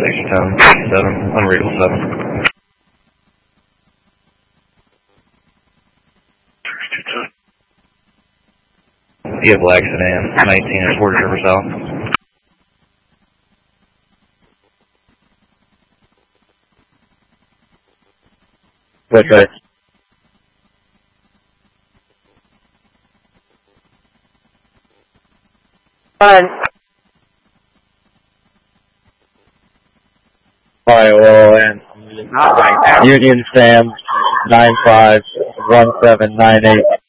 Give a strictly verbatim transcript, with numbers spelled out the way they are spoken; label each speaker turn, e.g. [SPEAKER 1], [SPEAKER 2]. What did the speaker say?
[SPEAKER 1] Station ten, seven, unreadable seven. You have Black Sedan, nineteen and forty River South.
[SPEAKER 2] What's that?
[SPEAKER 3] Fine.
[SPEAKER 2] Alright, well, and
[SPEAKER 3] Not right now.
[SPEAKER 2] Union Sam, nine five one seven nine eight.